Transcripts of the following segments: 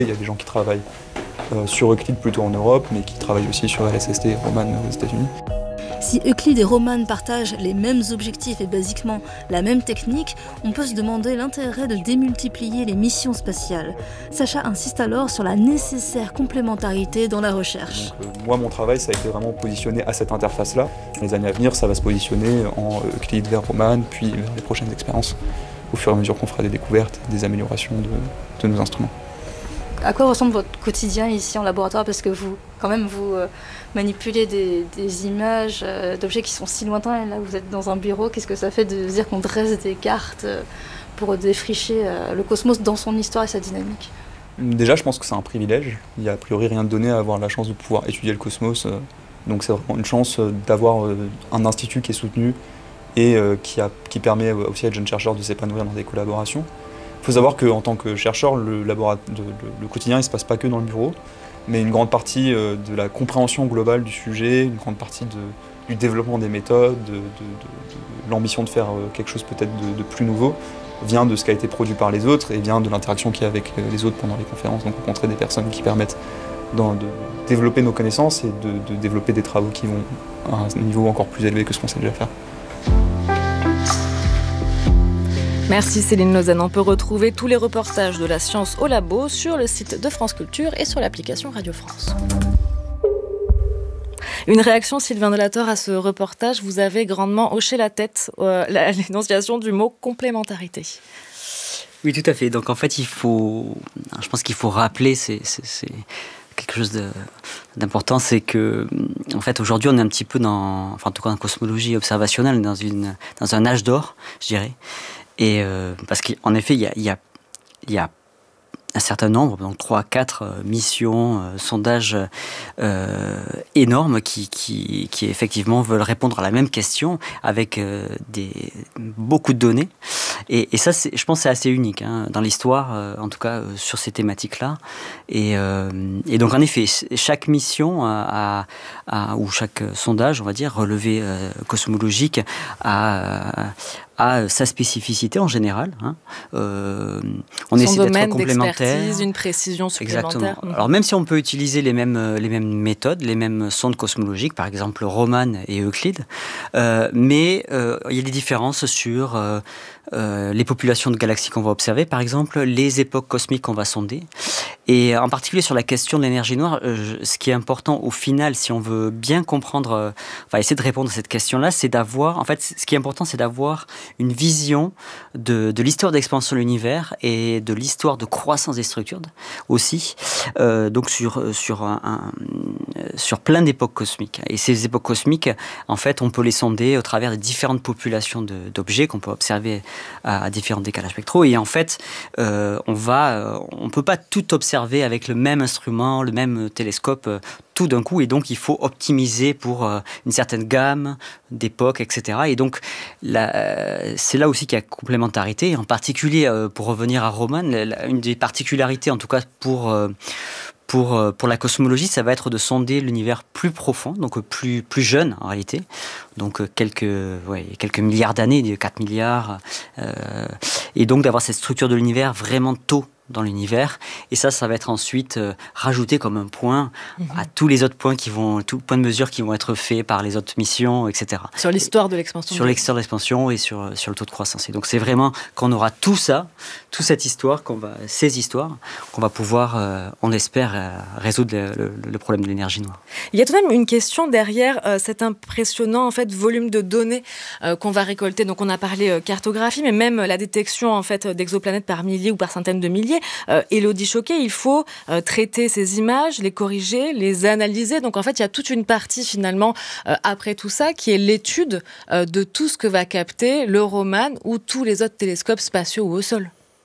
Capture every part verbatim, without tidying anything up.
Il y a des gens qui travaillent euh, sur Euclide plutôt en Europe, mais qui travaillent aussi sur L S S T et Roman aux États-Unis. Si Euclide et Roman partagent les mêmes objectifs et basiquement la même technique, on peut se demander l'intérêt de démultiplier les missions spatiales. Sacha insiste alors sur la nécessaire complémentarité dans la recherche. Donc, euh, moi, mon travail, ça a été vraiment positionné à cette interface-là. Dans les années à venir, ça va se positionner en Euclide vers Roman, puis vers les prochaines expériences, au fur et à mesure qu'on fera des découvertes, des améliorations de, de nos instruments. À quoi ressemble votre quotidien ici en laboratoire? Parce que vous, quand même, vous euh, manipulez des, des images euh, d'objets qui sont si lointains, et là vous êtes dans un bureau. Qu'est-ce que ça fait de se dire qu'on dresse des cartes euh, pour défricher euh, le cosmos dans son histoire et sa dynamique? Déjà, je pense que c'est un privilège. Il n'y a a priori rien de donné à avoir la chance de pouvoir étudier le cosmos. Euh, donc c'est vraiment une chance euh, d'avoir euh, un institut qui est soutenu et euh, qui, a, qui permet aussi à de jeunes chercheurs de s'épanouir dans des collaborations. Il faut savoir qu'en tant que chercheur, le, labora- de, le, le quotidien il ne se passe pas que dans le bureau, mais une grande partie euh, de la compréhension globale du sujet, une grande partie de, du développement des méthodes, de, de, de, de l'ambition de faire euh, quelque chose peut-être de, de plus nouveau, vient de ce qui a été produit par les autres et vient de l'interaction qu'il y a avec les autres pendant les conférences. Donc rencontrer des personnes qui permettent dans, de développer nos connaissances et de, de développer des travaux qui vont à un niveau encore plus élevé que ce qu'on sait déjà faire. Merci Céline Lausanne. On peut retrouver tous les reportages de la science au labo sur le site de France Culture et sur l'application Radio France. Une réaction, Sylvain Delator, à ce reportage. Vous avez grandement hoché la tête euh, à l'énonciation du mot complémentarité. Oui, tout à fait. Donc en fait, il faut, je pense qu'il faut rappeler, c'est, c'est, c'est quelque chose de, d'important, c'est que, en fait, aujourd'hui, on est un petit peu dans, enfin, en tout cas en cosmologie observationnelle, dans une, dans un âge d'or, je dirais. Et euh, parce qu'en effet, il y a, il y a, il y a un certain nombre, donc trois à quatre euh, missions, euh, sondages euh, énormes qui, qui, qui effectivement veulent répondre à la même question avec euh, des, beaucoup de données. Et, et ça, c'est, je pense que c'est assez unique hein, dans l'histoire, euh, en tout cas euh, sur ces thématiques-là. Et, euh, et donc, en effet, chaque mission a, a, ou chaque sondage, on va dire, relevé euh, cosmologique a, a sa spécificité en général. Hein. Euh, on Son essaie domaine d'être complémentaire. une précision supplémentaire. Exactement. Alors même si on peut utiliser les mêmes, les mêmes méthodes, les mêmes sondes cosmologiques, par exemple Roman et Euclide, euh, mais euh, il y a des différences sur euh, euh, les populations de galaxies qu'on va observer, par exemple les époques cosmiques qu'on va sonder. Et en particulier sur la question de l'énergie noire, euh, ce qui est important au final, si on veut bien comprendre, euh, enfin essayer de répondre à cette question-là, c'est d'avoir, en fait, ce qui est important, c'est d'avoir une vision de, de l'histoire d'expansion de l'univers et de l'histoire de croissance des structures aussi, euh, donc sur, sur, un, un, sur plein d'époques cosmiques. Et ces époques cosmiques, en fait, on peut les sonder au travers des différentes populations de, d'objets qu'on peut observer à, à différents décalages spectraux. Et en fait, euh, on va, on peut pas tout observer avec le même instrument, le même télescope, euh, tout d'un coup, et donc il faut optimiser pour euh, une certaine gamme d'époques, et cetera. Et donc, là, euh, c'est là aussi qu'il y a complémentarité, en particulier, euh, pour revenir à Roman, la, la, une des particularités, en tout cas pour, euh, pour, euh, pour la cosmologie, ça va être de sonder l'univers plus profond, donc plus, plus jeune en réalité, donc quelques, ouais, quelques milliards d'années, quatre milliards, euh, et donc d'avoir cette structure de l'univers vraiment tôt dans l'univers, et ça, ça va être ensuite euh, rajouté comme un point mmh. à tous les autres points qui vont, tous les points de mesure qui vont être faits par les autres missions, et cetera. Sur l'histoire de l'expansion. Sur l'histoire de l'expansion et sur, sur le taux de croissance. Et donc c'est vraiment quand on aura tout ça, toute cette histoire, qu'on va, ces histoires, qu'on va pouvoir, euh, on espère, euh, résoudre le, le, le problème de l'énergie noire. Il y a tout de même une question derrière euh, cet impressionnant en fait volume de données euh, qu'on va récolter. Donc on a parlé euh, cartographie, mais même la détection en fait d'exoplanètes par milliers ou par centaines de milliers. Euh, Élodie Choquet, il faut euh, traiter ces images, les corriger, les analyser. Donc en fait, il y a toute une partie finalement euh, après tout ça qui est l'étude euh, de tout ce que va capter le Roman ou tous les autres télescopes spatiaux ou au sol.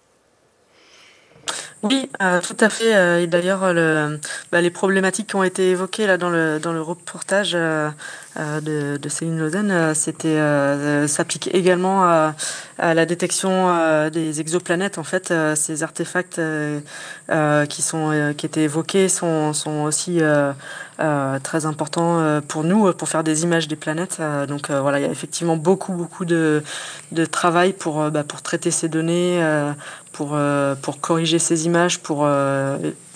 Oui, euh, tout à fait. Euh, et d'ailleurs, le, bah, les problématiques qui ont été évoquées là dans le dans le reportage euh, euh, de, de Céline Lausanne, euh, c'était euh, s'applique également à, à la détection euh, des exoplanètes. En fait, euh, ces artefacts euh, euh, qui sont euh, qui étaient évoqués sont sont aussi euh, euh, très importants euh, pour nous pour faire des images des planètes. Euh, donc euh, voilà, il y a effectivement beaucoup beaucoup de de travail pour euh, bah, pour traiter ces données. Euh, pour, euh, pour corriger ces images, pour euh,